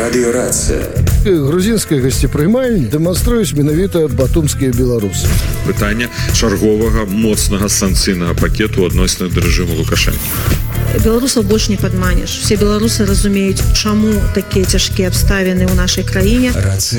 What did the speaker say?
Радыёрацыя. Грузінскай гасцепрымальні дэманструюць менавіта батумскія беларусы. Пытанне чарговага моцнага санкцыйнага пакету адносна да рэжыму Лукашэнкі. Беларусаў больш не падманеш. Все беларусы разумеюць, чаму такія цяжкія абставіны ў нашай краіне.